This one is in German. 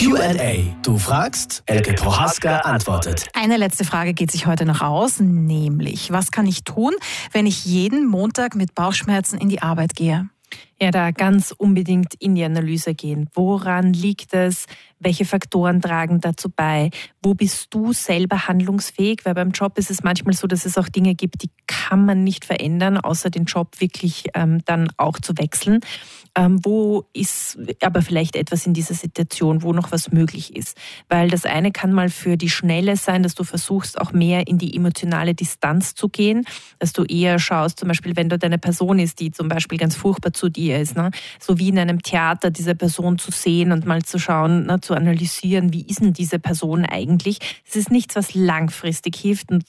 Q&A. Du fragst, Elke Prohaska antwortet. Eine letzte Frage geht sich heute noch aus, nämlich, was kann ich tun, wenn ich jeden Montag mit Bauchschmerzen in die Arbeit gehe? Ja, da ganz unbedingt in die Analyse gehen. Woran liegt es? Welche Faktoren tragen dazu bei? Wo bist du selber handlungsfähig? Weil beim Job ist es manchmal so, dass es auch Dinge gibt, die kann man nicht verändern, außer den Job wirklich dann auch zu wechseln. Wo ist aber vielleicht etwas in dieser Situation, wo noch was möglich ist? Weil das eine kann mal für die Schnelle sein, dass du versuchst, auch mehr in die emotionale Distanz zu gehen, dass du eher schaust, zum Beispiel, wenn dort eine Person ist, die zum Beispiel ganz furchtbar zu dir ist, ne? So wie in einem Theater diese Person zu sehen und mal zu schauen, ne, zu analysieren, wie ist denn diese Person eigentlich? Es ist nichts, was langfristig hilft und